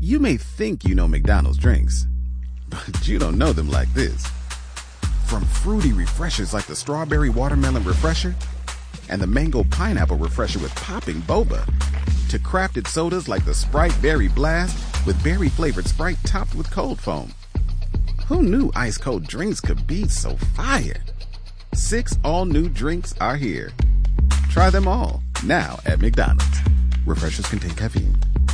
You may think you know McDonald's drinks, but you don't know them like this. From fruity refreshers like the Strawberry Watermelon Refresher and the Mango Pineapple Refresher with popping boba, to crafted sodas like the Sprite Berry Blast with berry-flavored Sprite topped with cold foam. Who knew ice-cold drinks could be so fire? 6 all-new drinks are here. Try them all, now at McDonald's. Refreshers contain caffeine.